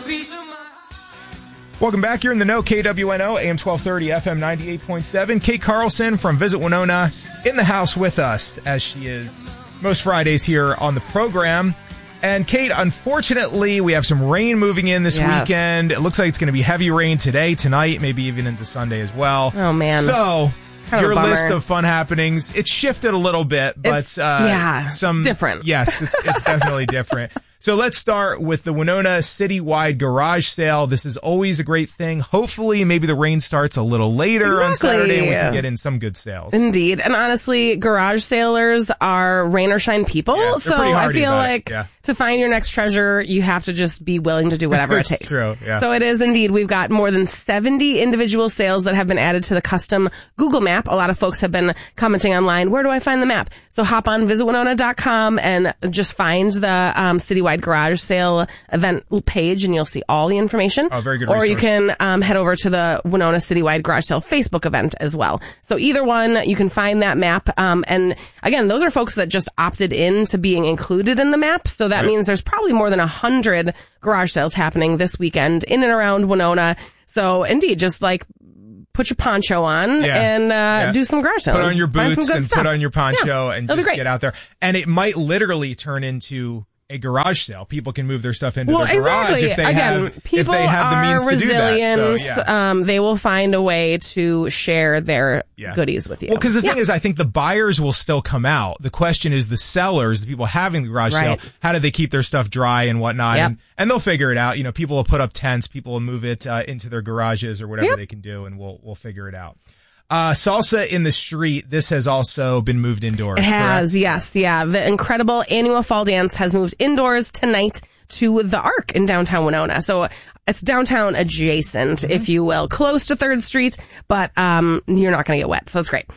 Welcome back. You're in the know. KWNO, AM 1230, FM 98.7. Kate Carlson from Visit Winona in the house with us, as she is most Fridays here on the program. And Kate, unfortunately, we have some rain moving in this weekend. It looks like it's going to be heavy rain today, tonight, maybe even into Sunday as well. Oh, man. So your list of fun happenings, it's shifted a little bit, but it's different. Yes, it's definitely different. So let's start with the Winona Citywide Garage Sale. This is always a great thing. Hopefully, maybe the rain starts a little later on Saturday and we can get in some good sales. Indeed. And honestly, garage sailors are rain or shine people. Yeah, so I feel like to find your next treasure, you have to just be willing to do whatever it takes. True, yeah. So it is indeed. We've got more than 70 individual sales that have been added to the custom Google map. A lot of folks have been commenting online, where do I find the map? So hop on visitwinona.com and just find the Citywide Garage Sale event page and you'll see all the information. Oh, very good Or resource. you can head over to the Winona Citywide Garage Sale Facebook event as well. So either one, you can find that map. And again, those are folks that just opted in to being included in the map. So that means there's probably more than 100 garage sales happening this weekend in and around Winona. So indeed, just like put your poncho on and do some garage selling. Put on your boots and stuff. put on your poncho and It'll just get out there. And it might literally turn into a garage sale. People can move their stuff into their garage if they have the means to do that. So, they will find a way to share their goodies with you. Well, because the thing is, I think the buyers will still come out. The question is the sellers, the people having the garage sale, how do they keep their stuff dry and whatnot? And they'll figure it out. You know, people will put up tents, people will move it into their garages or whatever they can do, and we'll figure it out. Salsa in the Street, this has also been moved indoors. It has, correct? yes, yeah. The incredible annual fall dance has moved indoors tonight to the Arc in downtown Winona. So it's downtown adjacent, if you will, close to 3rd Street, but you're not going to get wet, so it's great.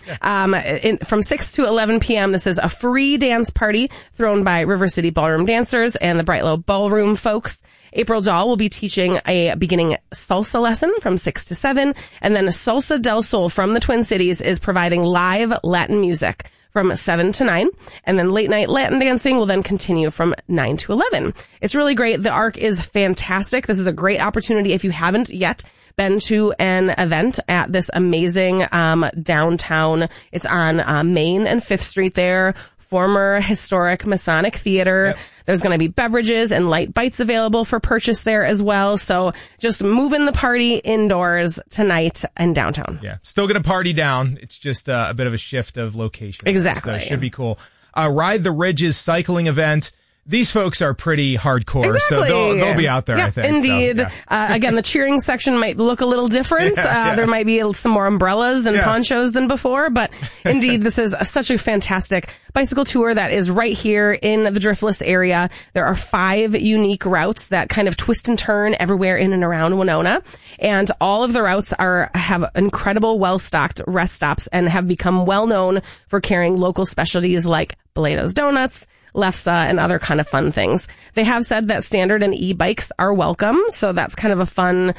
From 6 to 11 p.m., this is a free dance party thrown by River City Ballroom Dancers and the Brightlow Ballroom folks. April Dahl will be teaching a beginning salsa lesson from 6 to 7, and then Salsa del Sol from the Twin Cities is providing live Latin music from 7 to 9, and then late night Latin dancing will then continue from 9 to 11. It's really great. The Arc is fantastic. This is a great opportunity if you haven't yet been to an event at this amazing downtown. It's on Main and 5th Street there. Former historic Masonic Theater. There's going to be beverages and light bites available for purchase there as well. So just moving the party indoors tonight in downtown. Yeah. Still going to party down. It's just a bit of a shift of location. Exactly. So it should be cool. Ride the Ridges cycling event. These folks are pretty hardcore, so they'll be out there, I think. Indeed. So, again, the cheering section might look a little different. There might be some more umbrellas and ponchos than before, but indeed, this is such a fantastic bicycle tour that is right here in the Driftless area. There are 5 unique routes that kind of twist and turn everywhere in and around Winona, and all of the routes have incredible, well-stocked rest stops and have become well-known for carrying local specialties like Beledo's Donuts, Lefsa, and other kind of fun things. They have said that standard and e-bikes are welcome, so that's kind of a fun,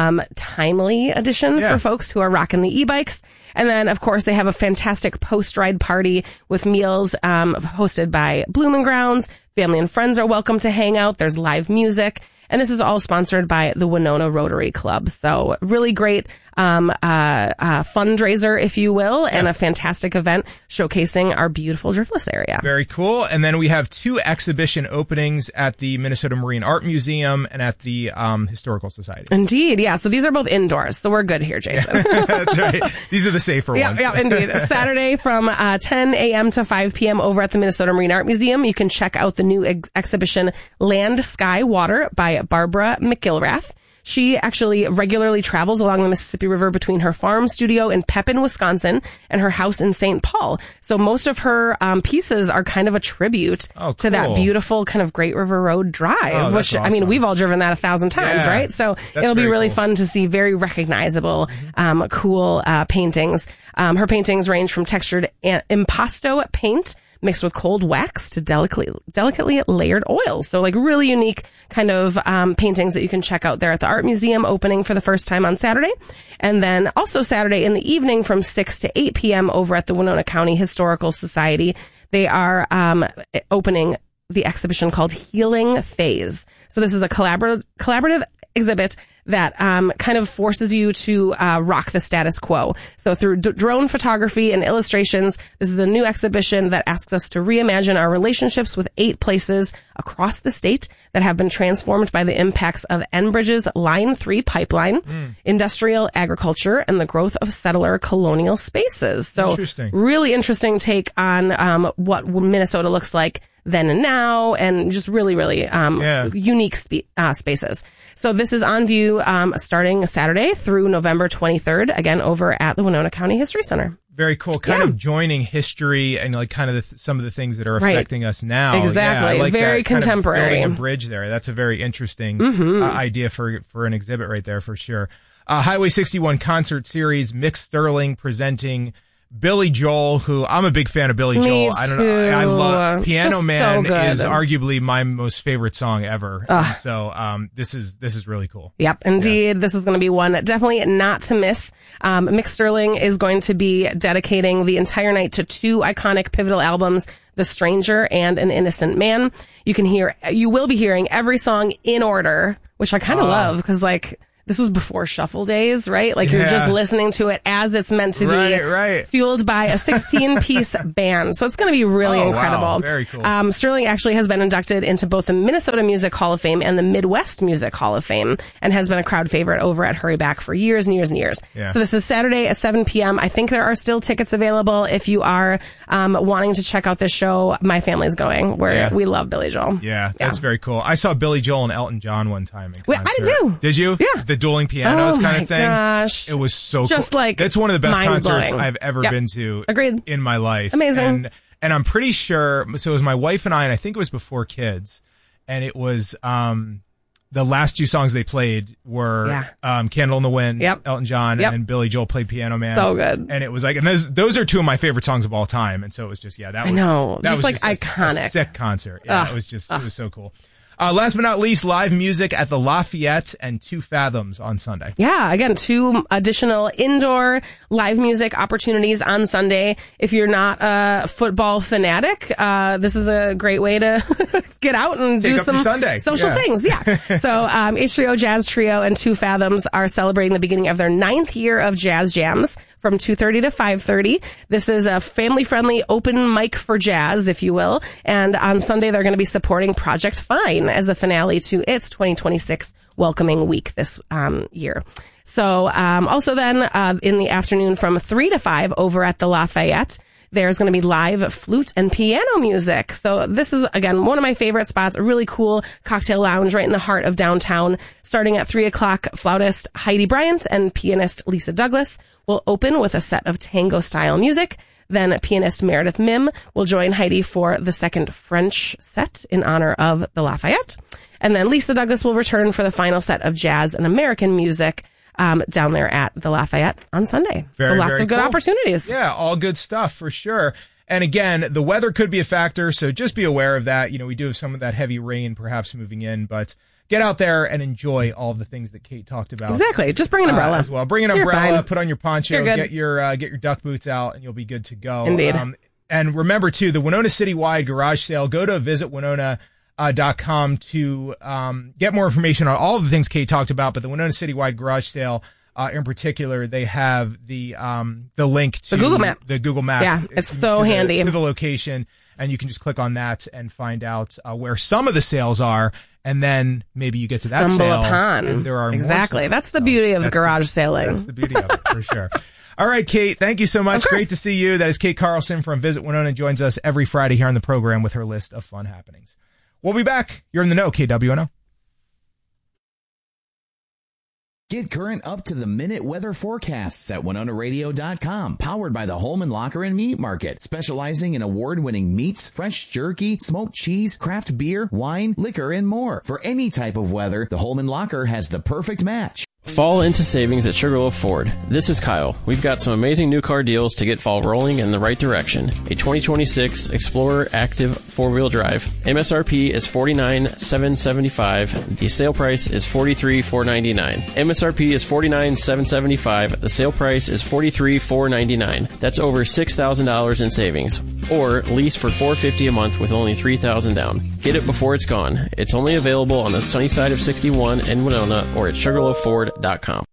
timely addition for folks who are rocking the e-bikes. And then, of course, they have a fantastic post-ride party with meals hosted by Bloomin' Grounds. Family and friends are welcome to hang out. There's live music. And this is all sponsored by the Winona Rotary Club. So really great fundraiser, if you will, and a fantastic event showcasing our beautiful Driftless area. Very cool. And then we have 2 exhibition openings at the Minnesota Marine Art Museum and at the Historical Society. Indeed, yeah. So these are both indoors. So we're good here, Jason. That's right. These are the safer ones. Yeah, indeed. Saturday from 10 a.m. to 5 p.m. over at the Minnesota Marine Art Museum. You can check out the new exhibition Land, Sky, Water by Barbara McGilrath. She actually regularly travels along the Mississippi River between her farm studio in Pepin, Wisconsin, and her house in St. Paul. So most of her pieces are kind of a tribute to that beautiful kind of Great River Road drive, which, awesome. I mean, we've all driven that 1,000 times, right? So it'll be really fun to see very recognizable, cool paintings. Her paintings range from textured impasto paint mixed with cold wax to delicately layered oils. So like really unique kind of paintings that you can check out there at the Art Museum, opening for the first time on Saturday. And then also Saturday in the evening from 6 to 8 p.m. over at the Winona County Historical Society. They are opening the exhibition called Healing Phase. So this is a collaborative exhibit that kind of forces you to rock the status quo. So through drone photography and illustrations, this is a new exhibition that asks us to reimagine our relationships with 8 places across the state that have been transformed by the impacts of Enbridge's Line 3 pipeline, industrial agriculture, and the growth of settler colonial spaces. So really interesting take on what Minnesota looks like then and now, and just really, really unique spaces. So this is on view starting Saturday through November 23rd, again, over at the Winona County History Center. Very cool. Kind of joining history and like kind of some of the things that are affecting us now. Exactly. Yeah, like very contemporary. Kind of building a bridge there. That's a very interesting idea for an exhibit right there for sure. Highway 61 concert series, Mick Sterling presenting Billy Joel, who I'm a big fan of Billy Joel. I don't know. I love Piano Just Man so is arguably my most favorite song ever. So this is really cool. Yep, indeed. Yeah. This is going to be one definitely not to miss. Mick Sterling is going to be dedicating the entire night to 2 iconic pivotal albums, The Stranger and An Innocent Man. You will be hearing every song in order, which I kind of love because like this was before shuffle days, right? Like you're just listening to it as it's meant to be, fueled by a 16-piece band. So it's going to be really incredible. Wow. Very cool. Sterling actually has been inducted into both the Minnesota Music Hall of Fame and the Midwest Music Hall of Fame, and has been a crowd favorite over at Hurryback for years and years and years. Yeah. So this is Saturday at 7 p.m. I think there are still tickets available if you are wanting to check out this show. My family's going. We love Billy Joel. Yeah, that's very cool. I saw Billy Joel and Elton John one time in concert. I did too. Did you? Yeah. The dueling pianos kind of thing. Gosh. It was so just cool. Like that's one of the best concerts blowing. I've ever been to in my life. Amazing. And I'm pretty sure, so it was my wife and I think it was before kids, and it was the last 2 songs they played were Candle in the Wind, Elton John, and Billy Joel played Piano Man. So good. And it was like, and those are 2 of my favorite songs of all time. And so it was just, that was just like just iconic. A sick concert. Yeah, it was so cool. Last but not least, live music at the Lafayette and 2 Fathoms on Sunday. Yeah, again, 2 additional indoor live music opportunities on Sunday. If you're not a football fanatic, this is a great way to get out and do some social things. Yeah. So H3O Jazz Trio and 2 Fathoms are celebrating the beginning of their 9th year of Jazz Jams from 2:30 to 5:30. This is a family-friendly open mic for jazz, if you will. And on Sunday, they're going to be supporting Project Fine as a finale to its 2026 welcoming week this year. So also then in the afternoon from 3 to 5 over at the Lafayette, there's going to be live flute and piano music. So this is, again, one of my favorite spots, a really cool cocktail lounge right in the heart of downtown. Starting at 3 o'clock, flautist Heidi Bryant and pianist Lisa Douglas will open with a set of tango-style music. Then pianist Meredith Mim will join Heidi for the second French set in honor of the Lafayette. And then Lisa Douglas will return for the final set of jazz and American music down there at the Lafayette on Sunday. So lots of good opportunities. Yeah, all good stuff for sure. And again, the weather could be a factor, so just be aware of that. We do have some of that heavy rain perhaps moving in, but get out there and enjoy all of the things that Kate talked about. Exactly. Just bring an umbrella as well. Bring an umbrella, put on your poncho, get your duck boots out, and you'll be good to go. Indeed. And remember too, the Winona Citywide garage sale. Go to visitwinona.com to get more information on all of the things Kate talked about. But the Winona Citywide garage sale, in particular, they have the link to the Google Map. Yeah, it's so handy to the location, and you can just click on that and find out where some of the sales are. And then maybe you get to that stumble sale, upon. and there are exactly. More That's the beauty of garage sailing. That's the beauty of it, for sure. All right, Kate, thank you so much. Great to see you. That is Kate Carlson from Visit Winona, joins us every Friday here on the program with her list of fun happenings. We'll be back. You're in the know, KWNO. Get current up-to-the-minute weather forecasts at WinonaRadio.com. Powered by the Holman Locker and Meat Market. Specializing in award-winning meats, fresh jerky, smoked cheese, craft beer, wine, liquor, and more. For any type of weather, the Holman Locker has the perfect match. Fall into savings at Sugarloaf Ford. This is Kyle. We've got some amazing new car deals to get fall rolling in the right direction. A 2026 Explorer Active 4-wheel drive. MSRP is $49,775. The sale price is $43,499. MSRP is $49,775. The sale price is $43,499. That's over $6,000 in savings. or lease for $450 a month with only $3,000 down. Get it before it's gone. It's only available on the sunny side of 61 in Winona or at SugarloafFord.com.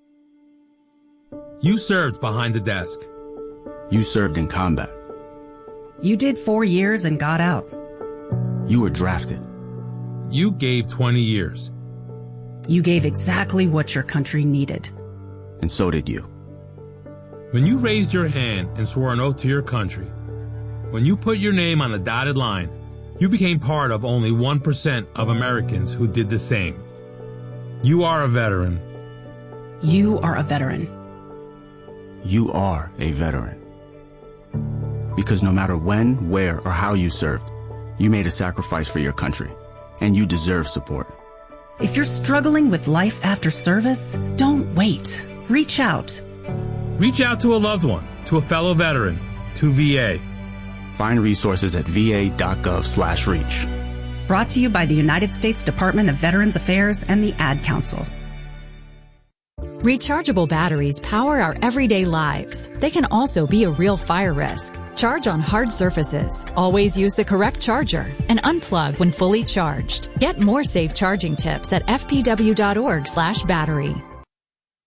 You served behind the desk. You served in combat. You did 4 years and got out. You were drafted. You gave 20 years. You gave exactly what your country needed. And so did you. When you raised your hand and swore an oath to your country, when you put your name on the dotted line, you became part of only 1% of Americans who did the same. You are a veteran. You are a veteran. You are a veteran. Because no matter when, where, or how you served, you made a sacrifice for your country, and you deserve support. If you're struggling with life after service, don't wait. Reach out. Reach out to a loved one, to a fellow veteran, to VA. Find resources at va.gov/reach. Brought to you by the United States Department of Veterans Affairs and the Ad Council. Rechargeable batteries power our everyday lives. They can also be a real fire risk. Charge on hard surfaces. Always use the correct charger and unplug when fully charged. Get more safe charging tips at fpw.org/battery.